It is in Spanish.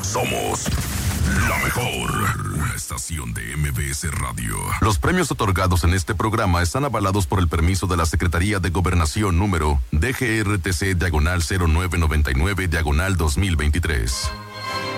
Somos la mejor. Una estación de MBS Radio. Los premios otorgados en este programa están avalados por el permiso de la Secretaría de Gobernación número DGRTC-0999-2023.